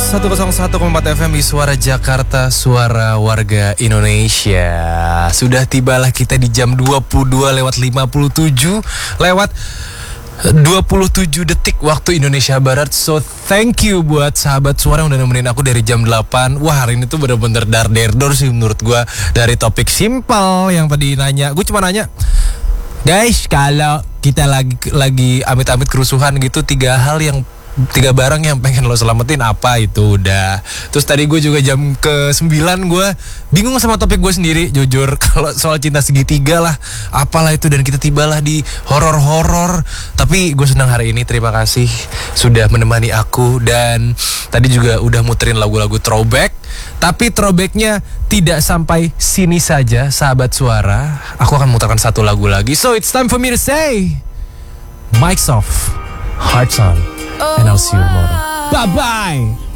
101,4 FM di Suara Jakarta, Suara Warga Indonesia. Sudah tibalah kita di jam 22:57 lewat 27 detik waktu Indonesia Barat. So thank you buat sahabat Suara yang udah nemenin aku dari jam 8. Wah, hari ini tuh bener-bener dar-der-dor sih menurut gue. Dari topik simpel yang tadi nanya, gue cuma nanya, guys, kalau kita lagi amit-amit kerusuhan gitu, tiga barang yang pengen lo selamatin apa, itu udah. Terus tadi gue juga jam ke-9 gue bingung sama topik gue sendiri, jujur. Kalau soal cinta segitiga lah, apalah itu, dan kita tibalah di horor-horor. Tapi gue senang hari ini, terima kasih sudah menemani aku. Dan tadi juga udah muterin lagu-lagu throwback. Tapi throwbacknya tidak sampai sini saja, sahabat Suara. Aku akan muterkan satu lagu lagi. So it's time for me to say Mike's off, Hearts on, and I'll see you tomorrow. Bye-bye.